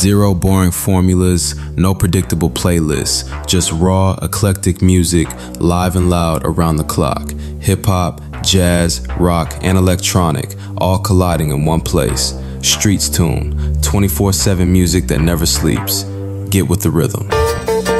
Zero boring formulas, no predictable playlists, just raw, eclectic music, live and loud around the clock. Hip-hop, jazz, rock, and electronic, all colliding in one place. Streets Tune, 24/7 music that never sleeps. Get with the rhythm.